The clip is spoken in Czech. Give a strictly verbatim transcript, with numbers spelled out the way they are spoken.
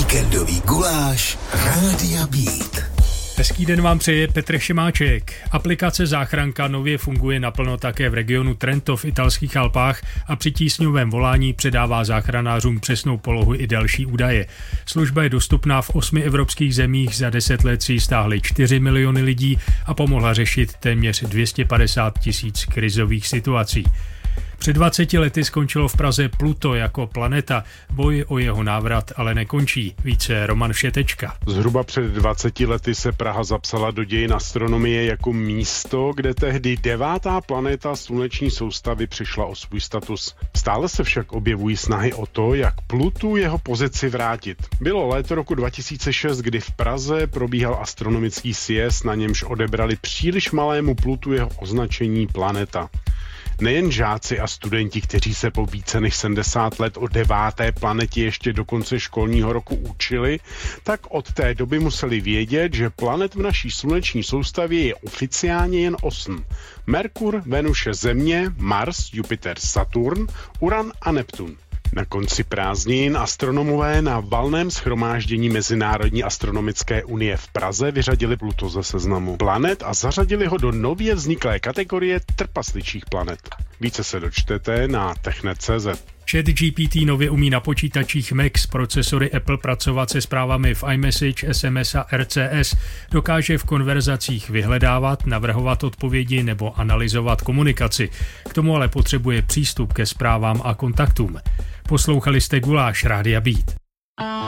Víkendový guláš Rádia Beat. Hezký den vám přeje Petr Šimáček. Aplikace Záchranka nově funguje naplno také v regionu Trento v italských Alpách a při tísňovém volání předává záchranářům přesnou polohu i další údaje. Služba je dostupná v osmi evropských zemích, za deset let si ji stáhly čtyři miliony lidí a pomohla řešit téměř dvě stě padesát tisíc krizových situací. Před dvaceti lety skončilo v Praze Pluto jako planeta. Boj o jeho návrat ale nekončí. Více Roman Všetečka. Zhruba před dvaceti lety se Praha zapsala do dějin astronomie jako místo, kde tehdy devátá planeta sluneční soustavy přišla o svůj status. Stále se však objevují snahy o to, jak Plutu jeho pozici vrátit. Bylo léto roku dva tisíce šest, kdy v Praze probíhal astronomický sjezd, na němž odebrali příliš malému Plutu jeho označení planeta. Nejen žáci a studenti, kteří se po více než sedmdesát let o deváté planetě ještě do konce školního roku učili, tak od té doby museli vědět, že planet v naší sluneční soustavě je oficiálně jen osm. Merkur, Venuše, Země, Mars, Jupiter, Saturn, Uran a Neptun. Na konci prázdnin astronomové na valném shromáždění Mezinárodní astronomické unie v Praze vyřadili Pluto ze seznamu planet a zařadili ho do nově vzniklé kategorie trpasličích planet. Více se dočtete na technet tečka cé zet. ChatGPT nově umí na počítačích Mac s procesory Apple pracovat se zprávami v iMessage, S M S a R C S. Dokáže v konverzacích vyhledávat, navrhovat odpovědi nebo analyzovat komunikaci. K tomu ale potřebuje přístup ke zprávám a kontaktům. Poslouchali jste Guláš Rádia Beat.